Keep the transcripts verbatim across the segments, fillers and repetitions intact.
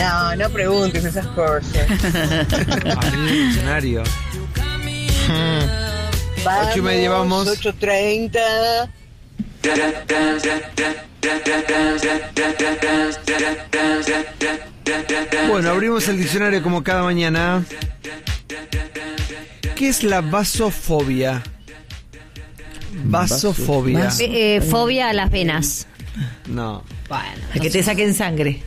No, no preguntes esas cosas. Al diccionario. Vamos, Ocho y media vamos. ocho treinta. Bueno, abrimos el diccionario como cada mañana. ¿Qué es la vasofobia? Vasofobia. Eh, eh, fobia a las venas. No. Bueno, A que te saquen sangre.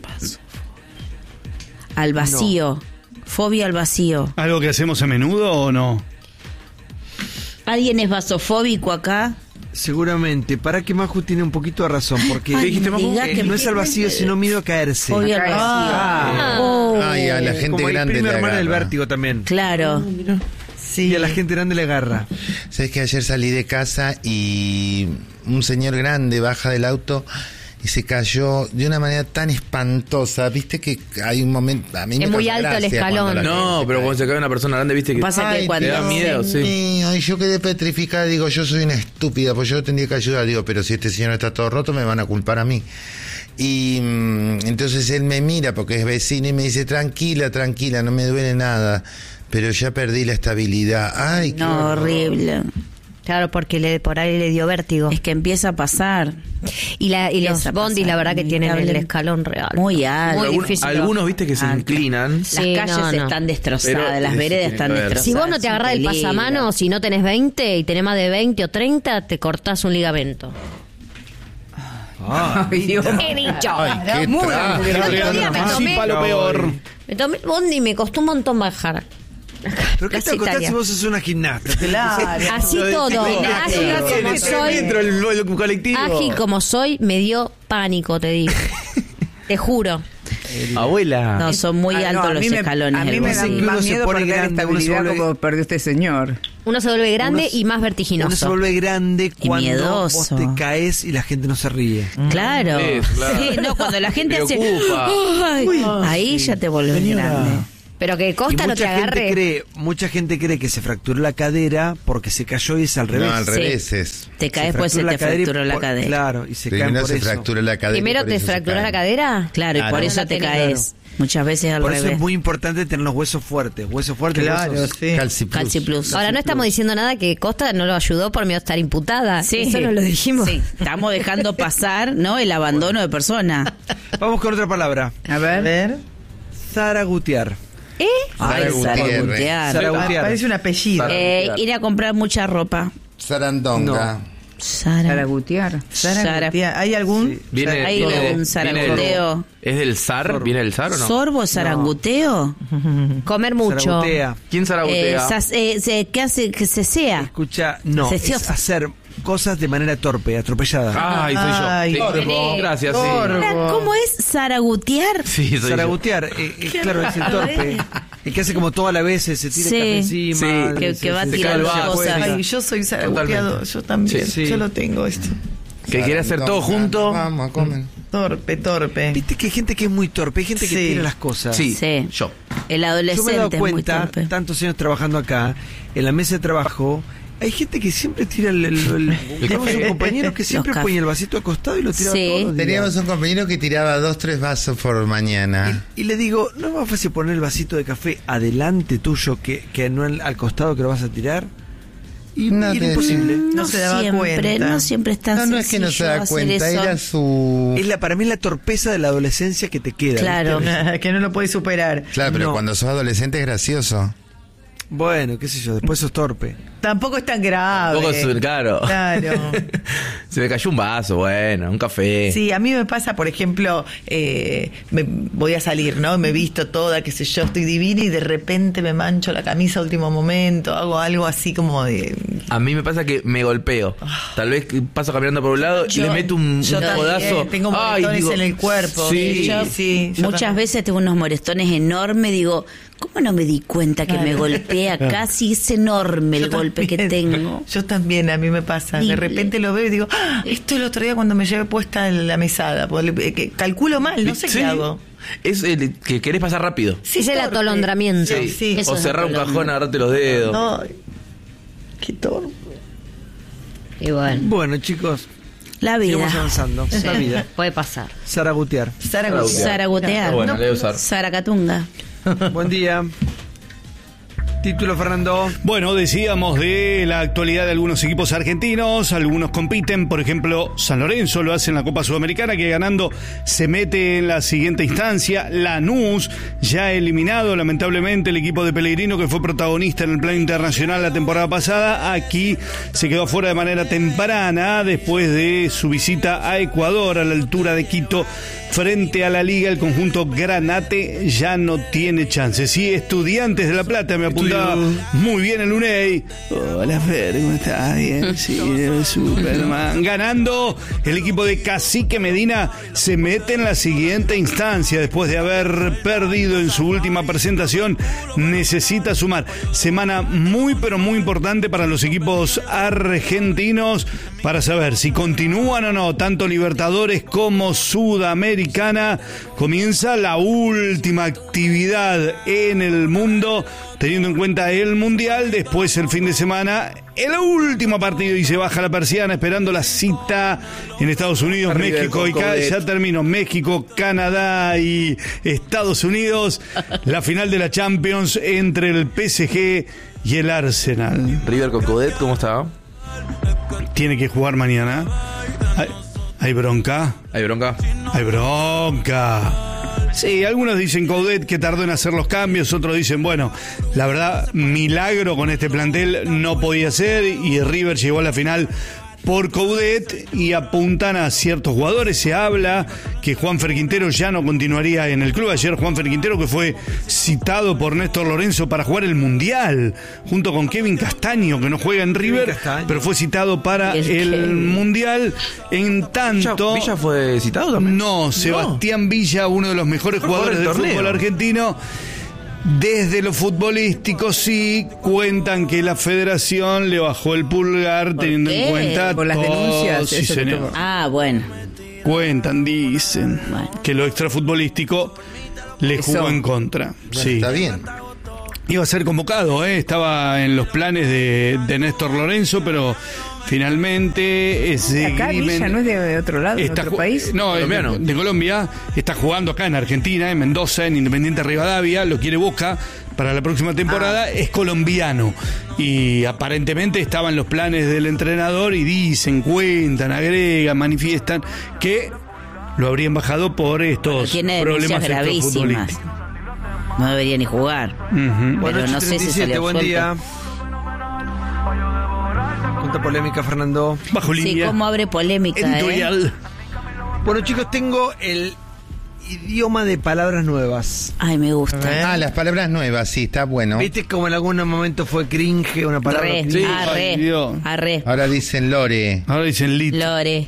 Al vacío. Fobia al vacío. ¿Algo que hacemos a menudo o no? ¿Alguien es vasofóbico acá? Seguramente. Para que Maju tiene un poquito de razón, porque Ay, dijiste, no Maju, diga que que no me- es al vacío, sino miedo a caerse. Fobia al vacío. Ah. Oh. Ay, a la gente Como hay grande prima le hermana del agarra. vértigo también. Claro. Sí. Y a la gente grande le agarra. Sabes que ayer salí de casa y un señor grande baja del auto y se cayó de una manera tan espantosa. Viste que hay un momento. A mí me Es muy causa alto el gracia escalón. cuando la No, gente pero cae. cuando se cae una persona grande, viste que Pasa que Ay, cuando... te da miedo, sí. mío, y yo quedé petrificada, digo, yo soy una estúpida, pues yo tendría que ayudar, digo, pero si este señor está todo roto, me van a culpar a mí. Y mm, entonces él me mira porque es vecino y me dice, tranquila, tranquila, no me duele nada, pero ya perdí la estabilidad. Ay, qué No, horror. horrible. claro, porque le, por ahí le dio vértigo. Es que empieza a pasar. Y, la, y los Empieza a bondis, pasar, la verdad que tienen el inevitable. escalón real. Muy alto. Muy Algun- difícil. algunos, viste, que se Alto. inclinan. Las Sí, calles no, no. están destrozadas, Pero las eso veredas tiene están que ver. destrozadas. Si vos no te es un agarrás el peligro. pasamano, si no tenés veinte y tenés más de veinte o treinta, te cortás un ligamento. Ah, Ay, Dios. ¡He dicho! Ay, qué Muy traje. El otro día me tomé, Para lo peor. me tomé el bondi y me costó un montón bajar. ¿Pero qué Casi te acostás Italia. si vos sos una gimnasta? Claro. Así todo, ágil como soy, Dentro del del colectivo. ágil como soy, me dio pánico, te digo. Te juro. Abuela. No, son muy Ah, no, altos a los mí me- escalones. A mí del me da vacío. que uno más se miedo pone perder grande, uno se estabilidad vuelve- como perdió este señor. Uno se vuelve grande Uno se- y más Uno se vertiginoso. vuelve grande Y cuando miedoso. vos te caes y la gente no se ríe. Claro. Sí, claro. Sí, no, cuando la gente hace... Preocupa. Ay, ahí ya te volvés grande. Pero que Y Costa no te mucha gente agarre. cree, mucha gente cree que se fracturó la cadera porque se cayó y es al revés. No, al Sí. revés es. Te caes, pues se fractura te la cadera y fracturó la por- cadera. Claro, y se caen Primero por se eso. fractura la cadera. y Primero por te eso se fracturas la cae. cadera. Claro, y Claro. por eso No te tenés- caes. Muchas veces al Por eso revés. es muy importante tener los huesos fuertes. Huesos fuertes. Claro, huesos- sí. Calci Plus. Calci Plus. Ahora no estamos diciendo nada que Costa no lo ayudó por miedo a estar imputada. Sí. Eso no lo dijimos. Sí, estamos dejando pasar, ¿no? El abandono de persona. Vamos con otra palabra. A ver. A ver. Zaragutear. ¿Eh? Ay, Sara zaragutear. Zaragutear. Parece un apellido. Eh, ir a comprar mucha ropa. Sarandonga. Sara. Sara Gutiar. Sara Sara. Gutiar. ¿Hay algún? Sí. Viene, Ahí viene le- de- un zaraguteo. viene del- ¿Es del zar? ¿Viene del zar o no? ¿Sorbo, zaranguteo? Comer mucho. Zaragutea. ¿Quién Eh, zaragotea? sas- eh, se- ¿Qué hace que se sea? Escucha, no, Se es ciosa. hacer cosas de manera torpe, atropellada. Ay, soy yo. Ay, Sí. Torbo. Gracias, sí. Torbo. Ahora, ¿cómo es zaragutear? Sí, soy yo. Zaragutear, eh, eh, claro, es el torpe. El que hace como toda la vez, se tira Sí. el café encima. Sí. Que- se- que va se- se tirando cae al vaso, cosas. cuelga. Ay, yo soy zaragoteado. Totalmente. Yo también. Sí. Yo lo tengo esto. Que quiere hacer todo junto. Vamos, a comer. Torpe, torpe. Viste que hay gente que es muy torpe, hay gente que Sí. tira las cosas. Sí, Sí. yo. El Yo me he adolescente dado es muy cuenta, torpe. tantos años trabajando acá, en la mesa de trabajo, hay gente que siempre tira el... el, el- tenemos un compañero que siempre Los pone cafés. el vasito acostado y lo tira Sí. todos los días. Teníamos un compañero que tiraba dos, tres vasos por mañana. Y, y le digo, ¿no es más fácil poner el vasito de café adelante tuyo que, que no al, al costado que lo vas a tirar? Y, No y te- era imposible. No, No se daba siempre, cuenta. no siempre es tan No, no es que no se sencillo da hacer cuenta, eso. era su... Es la, para mí es la torpeza de la adolescencia que te queda. Claro. ¿viste? Que no lo puedes superar. Claro, pero No. cuando sos adolescente es gracioso. Bueno, qué sé yo, después sos torpe. Tampoco es tan grave. Tampoco es caro. Claro. Se me cayó un vaso, bueno, un café. Sí, a mí me pasa, por ejemplo, eh, me, voy a salir, ¿no? Me visto toda, qué sé yo, estoy divina y de repente me mancho la camisa a último momento, hago algo así como de... A mí me pasa que me golpeo. Tal vez que paso caminando por un lado y Yo- le meto un, yo un también, codazo. tengo moretones en el cuerpo. Sí. Yo- sí, yo Muchas también. veces tengo unos moretones enormes, digo, ¿cómo no me di cuenta que me golpea casi? Es enorme el Yo golpe que también. tengo. Yo también, a mí me pasa. De Horrible. repente lo veo y digo, ¡ah! Esto el otro día cuando me llevé puesta en la mesada. porque le- eh, que calculo mal, no sé Sí. qué hago. Es el que querés pasar rápido. Sí, Es el torpe. atolondramiento. Sí, sí. Eso O es cerrar un atolondra. cajón, agarrarte los dedos. Ay, qué torpe. Y bueno. Bueno, chicos, La vida. Sigamos avanzando. Sí, La vida. puede pasar. Sara Gutier. Sara Sara Gutiérrez. Zaragotear. Ah, bueno, le voy a usar. Zaracatunga. Buen día. Título, Fernando. Bueno, decíamos de la actualidad de algunos equipos argentinos, algunos compiten, por ejemplo, San Lorenzo lo hace en la Copa Sudamericana, que ganando se mete en la siguiente instancia. Lanús, ya eliminado lamentablemente el equipo de Pellegrino, que fue protagonista en el plano internacional la temporada pasada, aquí se quedó fuera de manera temprana después de su visita a Ecuador a la altura de Quito. Frente a la Liga, el conjunto Granate ya no tiene chance. Sí, Estudiantes de La Plata, me apuntaba muy bien el Unei. Hola, Fer, ¿cómo estás? Bien, sí, Superman. Ganando, el equipo de Cacique Medina se mete en la siguiente instancia. Después de haber perdido en su última presentación, necesita sumar. Semana muy, pero muy importante para los equipos argentinos para saber si continúan o no, tanto Libertadores como Sudamericana. Comienza la última actividad en el mundo, teniendo en cuenta el Mundial. Después, el fin de semana, el último partido, y se baja la persiana esperando la cita en Estados Unidos, Arriba México, y ca- ya terminó México, Canadá y Estados Unidos. La final de la Champions entre el P S G y el Arsenal. River con Coudet, ¿cómo está? Tiene que jugar mañana. Hay, hay bronca. Hay bronca. Hay bronca. Sí, algunos dicen Coudet que tardó en hacer los cambios, otros dicen, bueno, la verdad, milagro con este plantel no podía ser, y River llegó a la final por Coudet, y apuntan a ciertos jugadores. Se habla que Juanfer Quintero ya no continuaría en el club. Ayer Juanfer Quintero, que fue citado por Néstor Lorenzo para jugar el Mundial, junto con Kevin Castaño, que no juega en River, Castaño. pero fue citado para El el Kevin. Mundial. En ¿Villa, tanto... Villa fue citado también? No, Sebastián Villa, uno de los mejores Mejor jugadores del jugador del fútbol torneo. argentino. Desde lo futbolístico sí cuentan que la federación le bajó el pulgar, teniendo qué? en cuenta Por las todo. denuncias, Sí, eso que señor. tuvo. Ah, bueno. Cuentan, dicen Bueno. que lo extrafutbolístico le Eso. jugó en contra. Bueno, Sí. está bien. Iba a ser convocado, ¿eh? Estaba en los planes de, de Néstor Lorenzo, pero finalmente ese Acá Villa no es de otro lado, de otro ju- país. No, es de, Colombiano. de Colombia. Está jugando acá en Argentina, en Mendoza, en Independiente Rivadavia. Lo quiere Boca para la próxima temporada. Es colombiano. Y aparentemente estaba en los planes del entrenador, y dicen, cuentan, agregan, manifiestan que lo habrían bajado por estos Tiene problemas denuncias gravísimas. extrafutbolísticos. No debería ni jugar. Ujú. Pero no sé si salió buen suelto. día. Cuánta polémica, Fernando. Bajo Sí, línea. cómo abre polémica, ¿eh? Editorial. Bueno, chicos, tengo el idioma de palabras nuevas. Ay, me gusta. Ah, las palabras nuevas, sí, está bueno. ¿Viste como en algún momento fue cringe una palabra? Arre, Sí. arre, Ay, Dios. arre. Ahora dicen Lore. Ahora dicen lit. Lore.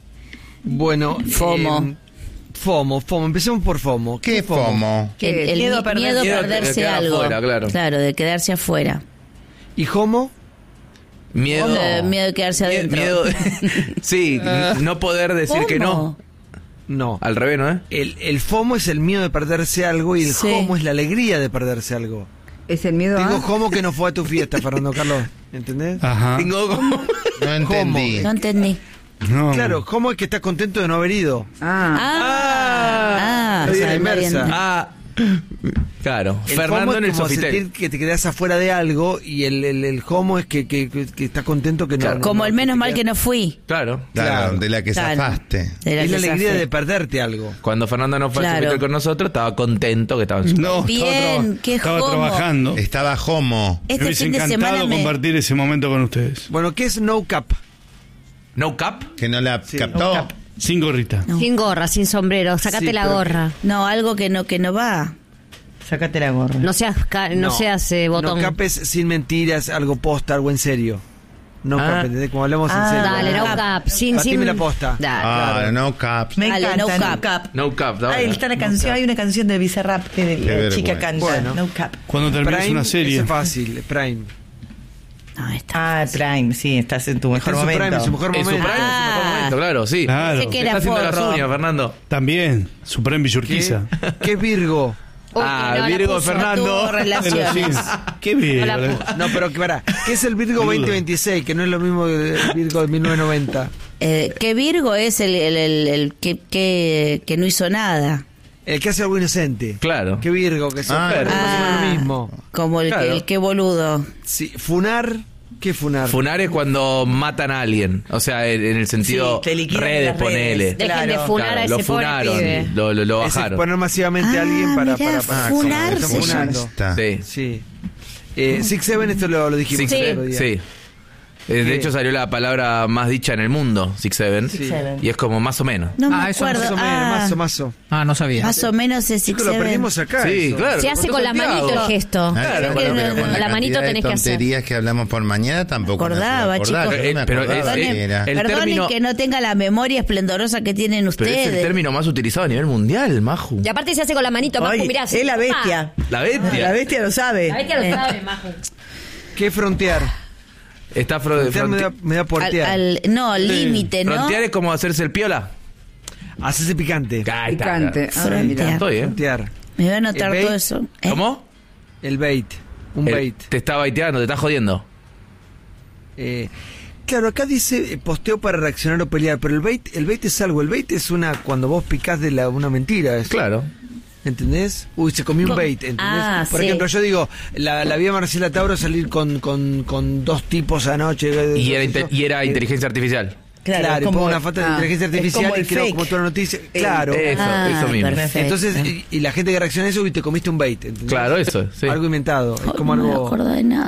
Bueno, FOMO. eh, FOMO, FOMO. Empecemos por FOMO. ¿Qué FOMO? El, ¿Qué? el Miedo a mi- perder- miedo a miedo a perderse quedar algo. afuera, claro. Claro, de quedarse afuera. ¿Y HOMO? Miedo. Eh, miedo de quedarse Mie- adentro. Miedo. Sí, n- no poder decir que no. ¿Cómo? No. Al revés, ¿no? ¿Eh? El, el FOMO es el miedo de perderse algo, y el Sí. HOMO es la alegría de perderse algo. Es el miedo Tengo a... HOMO que no fue a tu fiesta, Fernando Carlos. ¿Entendés? Ajá. Tengo como. No entendí. No entendí. No. Claro, HOMO es que estás contento de no haber ido. Ah, Ah, ah, la o sea, vida está bien. inversa. Ah, claro. El Fernando FOMO en es el como Sofitel. sentir que te quedas afuera de algo, y el, el, el HOMO es que, que, que, que estás contento que no. Claro, no- Como no- el menos te mal quedas- que no fui. Claro. Claro, Claro. de la que Claro. zafaste. De la Es la que alegría zafé. de perderte algo. Cuando Fernando no fue al Claro. Sofitel con nosotros, estaba contento que estaba en su No, Bien, estaba, traba- qué estaba jomo. trabajando. Estaba Homo. Me Este hubiese fin de encantado semana me... compartir ese momento con ustedes. Bueno, ¿qué es no cap? No cap. Que no la Sí, captó. no cap. Sin gorrita. No. Sin gorra, sin sombrero, sacate Sí, la pero- gorra. No, algo que no que no va. sácate la gorra. No seas, ca- no seas eh, botón. No capes sin mentiras, algo posta, algo en serio. No Ah. cap, ¿entendés? Como hablamos Ah, en serio. Dale, no cap. Sin, Batime sin... la posta. Dale. Ah, claro. no caps. Me Dale, encanta, no no cap. cap. No cap. está Ahí bueno. está la canción, hay una canción de Bizarrap que de- la vergüenza. chica canta. Bueno. No cap. Cuando termines Prime, una ese serie. es fácil, Prime. No, está. Ah, Prime, sí, estás en tu mejor Está en su momento. prime, en su mejor En su momento. prime, en su Ah. mejor momento, claro, sí. Claro. Pensé que Se era está haciendo las forro. uñas, Fernando. También. Supreme ¿Qué, Villurquiza. ¿Qué es Virgo? Uy, Ah, no la Virgo puso. Fernando. Tuvo De los relaciones. jeans. Qué bien. No la No, pero que para. ¿Qué es el Virgo Boludo. veinte veintiséis? Que no es lo mismo que el Virgo de mil novecientos noventa. Eh, ¿Qué Virgo es el, el, el, el que, que, que no hizo nada? El que hace algo inocente. Claro. Que Virgo, que se Ah, es más o menos Ah, lo mismo. como el, Claro. que, el que boludo. Sí, funar, ¿qué funar? Funar es cuando matan a alguien. O sea, en, en el sentido Sí, te liquidan redes, las redes. ponele. Dejen Claro, de funar Claro, a lo ese pobre funaron, pibe. lo, lo, lo Es bajaron. exponer masivamente a alguien Ah, para... mirá, para, para funar Están se funando. Está. Sí. Sí. Eh, Six Seven, esto lo, lo dijimos Six, el Sí. otro día. sí. Eh, De ¿Qué? hecho salió la palabra más dicha en el mundo, Six Seven. Sí. Y es como más o menos. No me Ah, eso acuerdo. Más o menos, Ah, mazo, mazo. Ah, no sabía. más o menos es Six Chicos, lo Seven. aprendimos acá. Sí, eso. claro. Se hace con la Santiago. manito el gesto. Ah, Claro, bueno, que pero no- con la la manito cantidad de tenés que hacer. tonterías que hablamos por mañana tampoco me Acordaba, puedo acordar, chicos. yo no me Eh, pero acordaba es- qué era. el Perdonen término- que no tenga la memoria esplendorosa que tienen Pero ustedes. es el término más utilizado a nivel mundial, Maju. Y aparte se hace con la manito. Majo, Ay, mirá. es la bestia. La bestia. La bestia lo sabe. La bestia lo sabe, Majo. ¿Qué frontear? Está fro- Frontear me da, fronte- me da Al- portear. al- no, límite, ¿no? Frontear es como hacerse el piola. Hacerse picante. Ahí está. Picante. Ah, Frontear. mira. Estoy, ¿eh? Frontear. Me voy a anotar ¿El todo bait? eso. ¿Eh? ¿Cómo? El bait. Un El- bait. Te está baiteando, te está jodiendo. Eh, claro, acá dice eh, posteo para reaccionar o pelear, pero el bait, el bait es algo. El bait es una cuando vos picás de la, una mentira. Es, Claro. ¿Entendés? Uy, se comió un ¿Cómo? bait, ¿entendés? Ah, Por sí. ejemplo, yo digo, la, la vi a Marcela Tauro salir con, con, con dos tipos anoche. eh, Y era, qué sé inte- yo. y era Eh, inteligencia artificial. Claro, Claro, y como- pongo una falta de ah, inteligencia es artificial como y el creo fake. como toda la noticia. Eh, Claro. Eso, Ah, eso mismo. perfecto. Entonces, y, y la gente que reacciona a eso, y te comiste un bait. ¿entendés? Claro, eso, sí. Algo inventado. Es Ay, como no me algo. acuerdo de nada.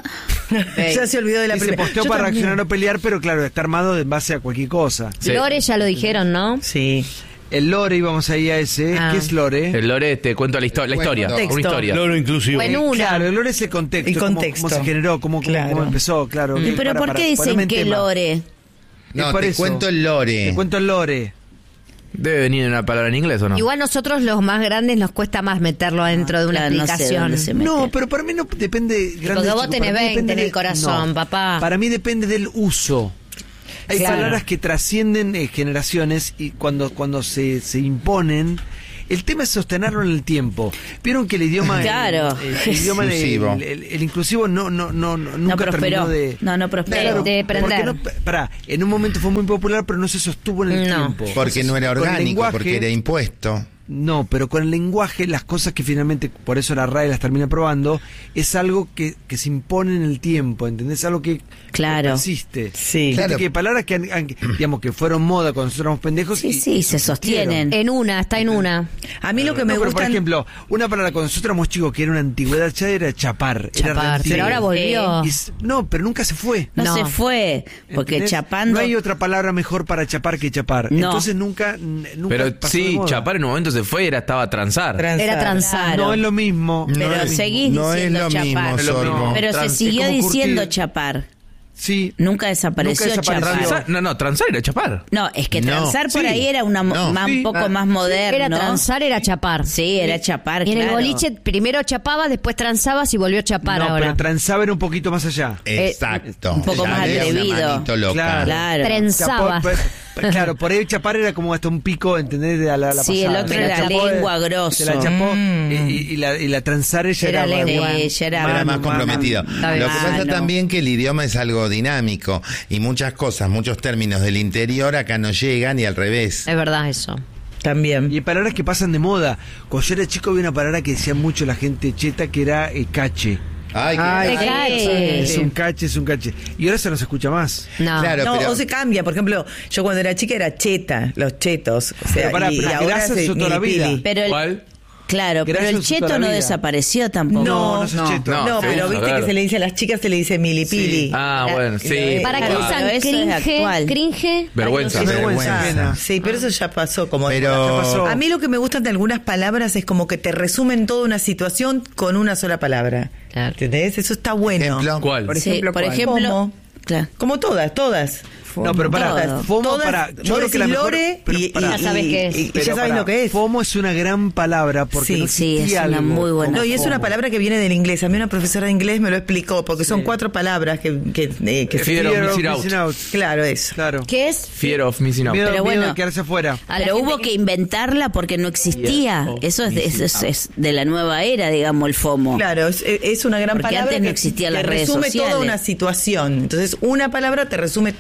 Ya se olvidó de la Dice primera. posteo Yo para también. reaccionar o pelear, pero claro, está armado en base a cualquier cosa. Sí. Lore ya lo dijeron, ¿no? Sí. El lore, íbamos ahí a ese. Ah. ¿Qué es lore? El lore te cuento la, histo- la historia. Texto. Una historia. Loro inclusivo. O en una. Claro, el lore es el contexto. El cómo- contexto. Cómo, se generó, cómo, cómo- Claro. cómo empezó, claro. que Pero para- ¿por para qué ponerme dicen en que tema. Lore? No, Es por te eso. cuento el lore. Te cuento el lore. ¿Debe venir una palabra en inglés o no? Igual nosotros los más grandes nos cuesta más meterlo dentro de una Claro, no sé explicación. dónde se mete. No, pero para mí no depende. grande, vos chico, tenés para mí veinte depende en el de- corazón, papá. Para mí depende del uso. Hay Claro. palabras que trascienden eh, generaciones y cuando, cuando se, se imponen. El tema es sostenerlo en el tiempo. Vieron que el idioma, Claro. el, el idioma el, Inclusivo. el- el- el inclusivo no, no, no, no- No nunca prosperó. terminó de. No, no prosperó. De- de porque prender. no- pará, en un momento fue muy popular, pero no se sostuvo en el No. tiempo. Porque no era Con el orgánico, lenguaje- porque era impuesto. No, pero con el lenguaje, las cosas que finalmente, por eso la R A E las termina probando, es algo que, que se impone en el tiempo, ¿entendés? Algo que, Claro. que persiste. Sí. Viste Claro. que hay palabras que, han- han- digamos, que fueron moda cuando nosotros éramos pendejos. Sí, y- sí, y se sostienen. sostienen. En una, está en una. A mí lo que me No, pero gusta. por ejemplo, una palabra cuando nosotros éramos chicos que era una antigüedad ya era chapar. era Chapar, reantiguo. pero ahora volvió. Y s- no, pero nunca se fue. No, No. se fue, porque ¿Entendés? chapando... No hay otra palabra mejor para chapar que chapar. No. Entonces nunca, n- nunca Pero pasó de sí, moda. chapar en un momento se fue y era, estaba transar. Transar. Era transar. Claro. No es lo mismo. Pero no es lo mismo. seguís No es diciendo lo chapar. mismo, Es lo Sorbo. mismo. Pero se Trans- siguió es como diciendo curtir. chapar. Sí. Nunca desapareció, Nunca desapareció. chapar. Transar- no, no, transar era chapar. No, es que No, transar por sí. ahí era una mo- No, más, sí. un poco Ah, más moderno. Era transar, era chapar. Sí, era chapar, Y en el claro. boliche primero chapabas, después transabas y volvió a chapar No, ahora. pero transaba era un poquito más allá. Exacto. un poco Ya más era una atrevido. manito loca. Claro. Claro. Trenzabas. Chapó, pues, claro, por ahí chapar era como hasta un pico, ¿entendés? De la, la Sí, pasada. el otro Se la era chapó, lengua eh, grosso. Se la chapó Mm. y, y- y la, y la transar ella Era era, lengua. Sí, ya era- Era más mano, comprometido. Está Lo bien. que pasa Ah, no. también que el idioma es algo dinámico y muchas cosas, muchos términos del interior acá no llegan y al revés. Es verdad eso. También. Y hay palabras que pasan de moda. Cuando yo era chico había una palabra que decía mucho la gente cheta que era eh, cache. Ay, qué- Ay, Te cache. Es un cache, es un cache. Y ahora se no se escucha más. No. Claro, No, pero- o se cambia. Por ejemplo, yo cuando era chica era cheta, los chetos. O sea, Pero pará, y, pero y ahora grasa se es toda la vida. milipili. Pero el, ¿Cuál? claro, pero Gracias el a toda cheto la no vida. desapareció tampoco. No, no sos no. cheto. No, No, sí, pero a viste ver. que se le dice a las chicas, se le dice milipili. Sí. Ah, bueno, sí. Eh, ¿Para qué Claro, usan pero eso es cringe? actual. Cringe. Vergüenza. Ay, no sé. Vergüenza. Vergüenza. Sí, pero eso ya pasó. Como Pero- Ya pasó. A mí lo que me gustan de algunas palabras es como que te resumen toda una situación con una sola palabra. Claro. ¿Entendés? Eso está bueno. Ejemplo. ¿Cuál? Por Sí, ejemplo, por ¿cuál? ejemplo, FOMO. claro. Como todas, todas. No, pero pará, Todo. FOMO Todas, para. vos Yo creo que la decís mejor. lore pero y, pará. Ya sabes y- qué es. y- y Pero ya sabes pará, lo que es. FOMO es una gran palabra porque Sí, no sí, existía es una algo muy buena. como No, y es una FOMO. palabra que viene del inglés. A mí una profesora de inglés me lo explicó, porque son cuatro palabras que... que, eh, que Fear of missing out. Claro, eso. Claro. ¿Qué es? Fear of missing out. Miedo, Pero miedo bueno. de quedarse afuera. A la Pero gente hubo que inventarla porque no existía. Eso es de, eso es- es de la nueva era, digamos, el FOMO. Claro, es, es una gran Porque palabra antes no que existían te las redes resume sociales. toda una situación. Entonces, una palabra te resume todo un, con-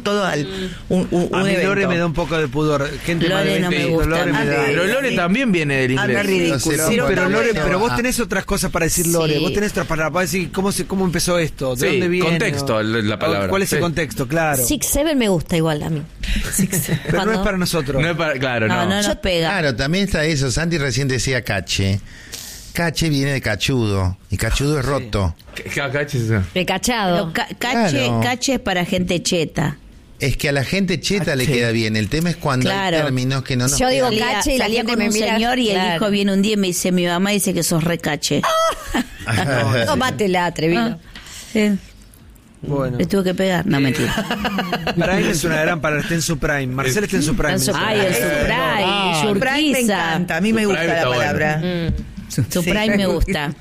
todo al, un, un, A un mí evento. Lore me da un poco de pudor. Gente más Lore de no me veinte, gusta. Lore me Ah, da- Pero Lore Sí. también viene del Anda inglés. ridículo. Sí, Sí, no, pero está Lore, bueno. pero vos Ah. tenés otras cosas para decir Lore, Sí. vos tenés otras palabras para decir cómo se, cómo empezó esto, de Sí, dónde viene. contexto, o- la palabra. ¿Cuál es el Sí. contexto? Claro. Six Seven me gusta igual a mí. Pero no Cuando- es para nosotros. No es para, claro, No, no. no nos pega. Claro, también está eso. Santi recién decía cache. Cache viene de cachudo. Y cachudo es roto. ¿Qué- qué cache es eso? El cachado. Pero ca- cache, Claro. cache es para gente cheta. Es que a la gente cheta le Cache. queda bien. El tema es cuando Claro. hay términos que no nos Yo digo quedan. Salía, cache y la salía gente con me un mira, señor y el claro. hijo viene un día y me dice, mi mamá dice que sos recache. Tómatela, atrevido. Sí, Bueno. le tuve que pegar. No, mentira. Prime es una gran palabra, está en su prime. Marcel está en su prime. En su- Ay, el Supray, Ah, Prime me Yurquiza. encanta, a mí me Prime gusta la está bueno. palabra. Mm. Supray Sí. me gusta.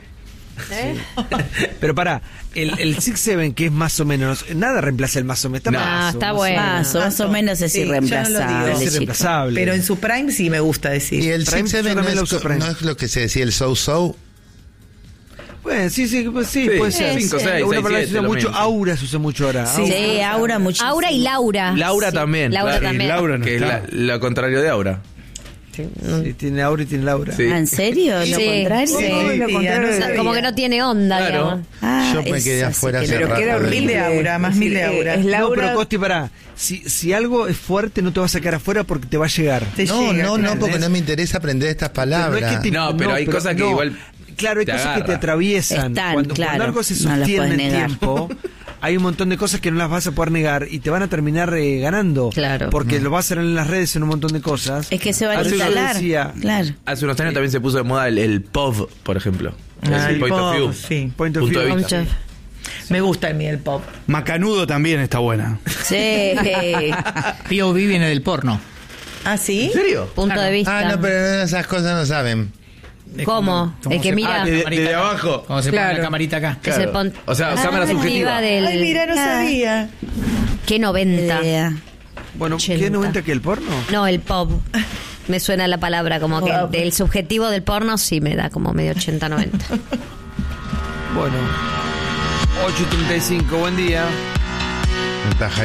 Pero pará, el, el Six Seven, que es más o menos, nada reemplaza el más o menos. Está No, más, está más o bueno. menos. Más, o- más o menos es Sí, yo no lo digo. irreemplazable. Es chico. irreemplazable. Pero en su prime sí me gusta Y decir. el Prime, Six yo Seven no también lo es, uso Prime. no es lo que se decía el so-so. Bueno, sí, sí, pues sí, Sí, puede sí, ser. cinco, seis, Una seis, palabra que se siete, usa lo mucho, mismo. aura se usa mucho ahora. Sí, Aura. Aura muchísimo. Aura y Laura. Laura Sí. también. Laura claro. también. Laura no Que es está. la- lo contrario de Aura. Sí, tiene aura y tiene Laura. Sí. Ah, ¿en serio? ¿Lo Sí, contrario? sí. Ay, lo tía, contrario no de- sabía. Como que no tiene onda, Claro. digamos. Ah, Yo me es quedé así afuera que hace no. Pero rato. queda de- horrible. Mil de aura, más Es mil de decir, aura. Es No, Laura. pero Costi, pará. Si, si algo es fuerte, no te vas a quedar afuera porque te va a llegar. Te No, llega, no, no, claro. porque no me interesa aprender estas Pero palabras. no, es que te- No, pero hay cosas que igual Claro, hay te cosas que te agarra. atraviesan. Están, cuando, claro, cuando algo se no las sostiene puedes en el negar. tiempo, hay un montón de cosas que no las vas a poder negar y te van a terminar eh, ganando. Claro. Porque lo vas a hacer en las redes en un montón de cosas. Es que se va a Por eso yo instalar. decía, Claro. hace unos años también se puso de moda el, el P O V, por ejemplo. Ah, el el point of pop, view. sí. Point of Punto de view. vista. Me gusta el miel pop. Macanudo también está buena. Sí. P O V viene del porno. ¿Ah, sí? ¿En serio? Punto de vista. Ah, no, pero esas cosas no saben. Es ¿Cómo? como- El que se mira- pone la Ah, de- camarita desde acá. abajo. Como se pone Claro. la camarita acá. Que se pon- O sea, Ah, cámara subjetiva. arriba del- Ay, mira, no Ah, sabía. ¿Qué noventa? Idea. Bueno, ¿qué ochenta. noventa que el porno? No, el pop. Me suena la palabra, como que Wow. del subjetivo del porno sí me da como medio ochenta noventa. Bueno. ocho y treinta y cinco, buen día. Un pajarito.